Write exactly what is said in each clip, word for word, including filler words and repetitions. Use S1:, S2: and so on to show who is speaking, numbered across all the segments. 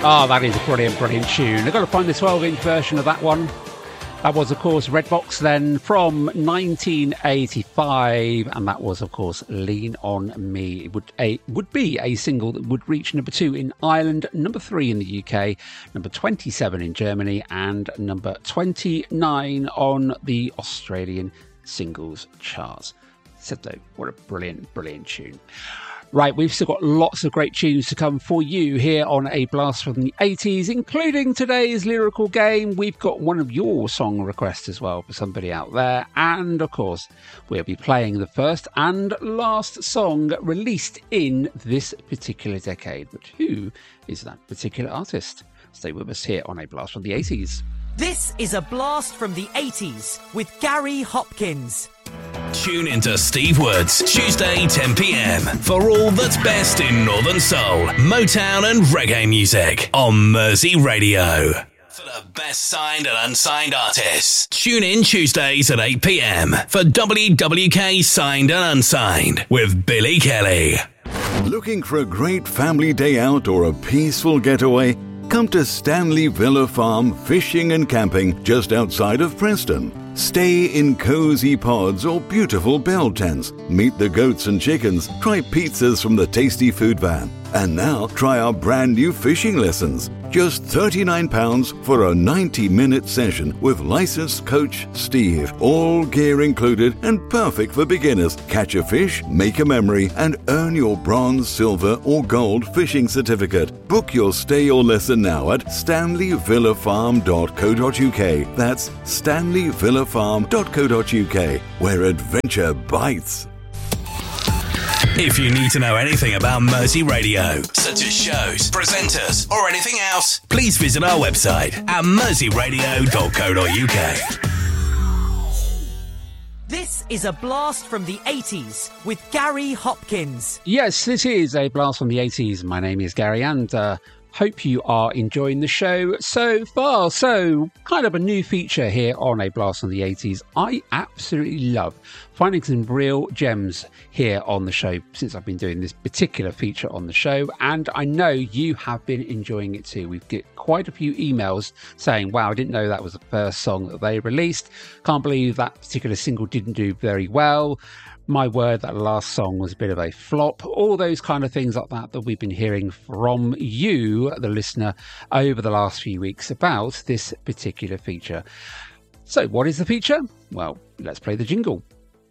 S1: Oh, that is a brilliant, brilliant tune. I've got to find the twelve-inch version of that one. That was, of course, Redbox then from nineteen eighty-five, and that was, of course, Lean On Me. It would, a, would be a single that would reach number two in Ireland, number three in the U K, number twenty-seven in Germany, and number twenty-nine on the Australian singles charts. Said though, what a brilliant, brilliant tune. Right, we've still got lots of great tunes to come for you here on A Blast from the eighties, including today's lyrical game. We've got one of your song requests as well for somebody out there. And, of course, we'll be playing the first and last song released in this particular decade. But who is that particular artist? Stay with us here on A Blast from the eighties.
S2: This is A Blast from the eighties with Gary Hopkins.
S3: Tune into Steve Woods, Tuesday ten p.m. for all that's best in Northern Soul, Motown and reggae music on Mersey Radio. For the best signed and unsigned artists, tune in Tuesdays at eight p.m. for W W K Signed and Unsigned with Billy Kelly.
S4: Looking for a great family day out or a peaceful getaway? Come to Stanley Villa Farm Fishing and Camping just outside of Preston. Stay in cozy pods or beautiful bell tents. Meet the goats and chickens. Try pizzas from the tasty food van. And now try our brand new fishing lessons. Just thirty-nine pounds for a ninety-minute session with licensed coach Steve. All gear included and perfect for beginners. Catch a fish, make a memory, and earn your bronze, silver, or gold fishing certificate. Book your stay or lesson now at stanley villa farm dot co dot uk. That's stanley villa farm dot co dot uk, where adventure bites.
S3: If you need to know anything about Mersey Radio, such as shows, presenters, or anything else, please visit our website at mersey radio dot co dot uk.
S2: This is A Blast from the eighties with Gary Hopkins.
S1: Yes, this is A Blast from the eighties. My name is Gary, and uh, hope you are enjoying the show so far. So, kind of a new feature here on A Blast from the eighties. I absolutely love finding some real gems here on the show since I've been doing this particular feature on the show, and I know you have been enjoying it too. We've got quite a few emails saying, wow, I didn't know that was the first song that they released. Can't believe that particular single didn't do very well. My word, that last song was a bit of a flop. All those kind of things like that that we've been hearing from you, the listener, over the last few weeks about this particular feature. So what is the feature? Well, let's play the jingle.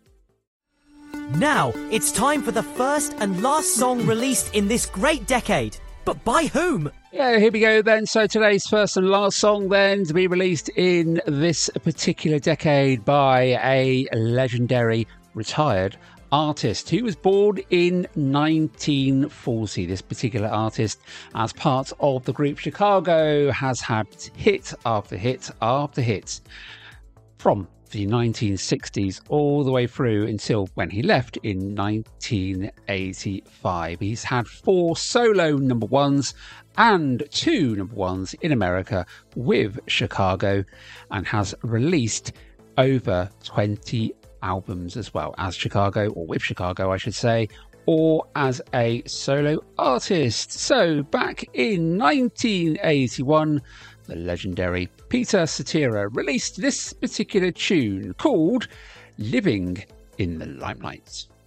S2: Now, it's time for the first and last song released in this great decade. But by whom?
S1: Yeah, here we go then. So today's first and last song then to be released in this particular decade by a legendary retired artist who was born in nineteen forty. This particular artist, as part of the group Chicago, has had hit after hit after hit from the nineteen sixties all the way through until when he left in nineteen eighty-five. He's had four solo number ones and two number ones in America with Chicago, and has released over twenty albums as well as Chicago, or with Chicago I should say, or as a solo artist. So back in nineteen eighty-one, the legendary Peter Cetera released this particular tune called Living in the Limelight.